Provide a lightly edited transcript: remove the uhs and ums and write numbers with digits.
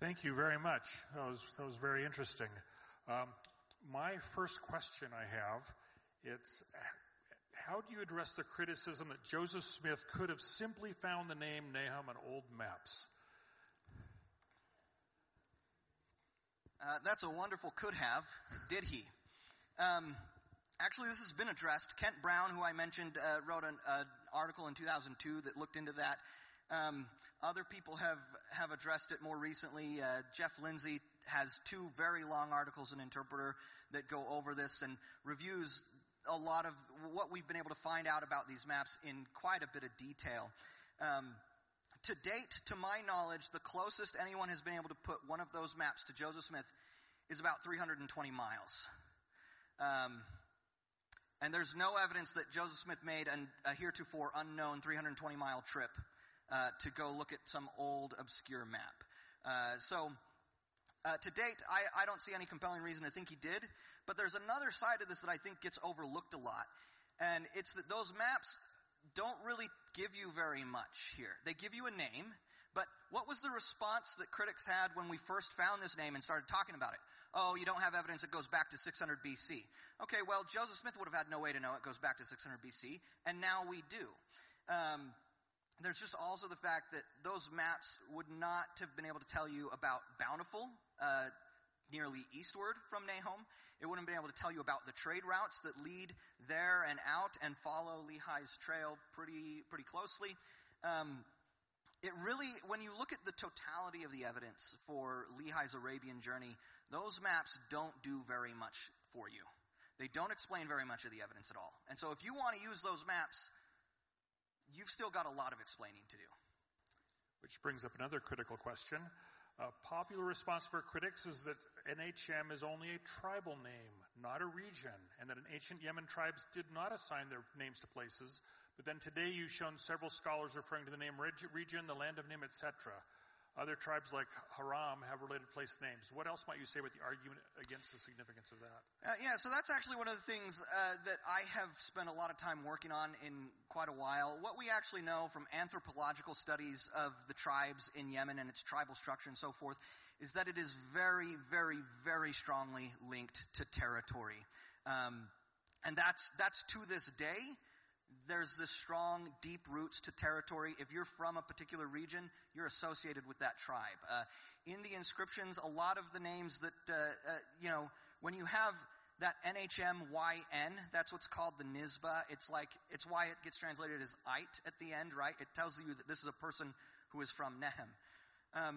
Thank you very much. That was very interesting. My first question I have, it's how do you address the criticism that Joseph Smith could have simply found the name Nahum on old maps? That's a wonderful could have. Did he? Actually, this has been addressed. Kent Brown, who I mentioned, wrote an article in 2002 that looked into that. Other people have addressed it more recently. Jeff Lindsay has 2 very long articles in Interpreter that go over this and reviews a lot of what we've been able to find out about these maps in quite a bit of detail. To date, to my knowledge, the closest anyone has been able to put one of those maps to Joseph Smith is about 320 miles. And there's no evidence that Joseph Smith made a heretofore unknown 320-mile trip to go look at some old, obscure map. To date, I don't see any compelling reason to think he did. But there's another side of this that I think gets overlooked a lot. And it's that those maps don't really give you very much here. They give you a name. But what was the response that critics had when we first found this name and started talking about it? Oh, you don't have evidence it goes back to 600 BC. Okay, well, Joseph Smith would have had no way to know it goes back to 600 BC. And now we do. There's just also the fact that those maps would not have been able to tell you about Bountiful, nearly eastward from Nahum. It wouldn't have been able to tell you about the trade routes that lead there and out and follow Lehi's trail pretty closely. It really, when you look at the totality of the evidence for Lehi's Arabian journey, those maps don't do very much for you. They don't explain very much of the evidence at all. And so if you want to use those maps, you've still got a lot of explaining to do. Which brings up another critical question. A popular response for critics is that NHM is only a tribal name, not a region, and that ancient Yemen tribes did not assign their names to places. But then today you've shown several scholars referring to the name region, the land of Nim, etc. Other tribes like Haram have related place names. What else might you say with the argument against the significance of that? So that's actually one of the things that I have spent a lot of time working on in quite a while. What we actually know from anthropological studies of the tribes in Yemen and its tribal structure and so forth is that it is very, very, very strongly linked to territory. And that's to this day. There's this strong, deep roots to territory. If you're from a particular region, you're associated with that tribe. In the inscriptions, a lot of the names that, when you have that NHMYN, that's what's called the Nisba. It's why it gets translated as Ait at the end, right? It tells you that this is a person who is from Nehem.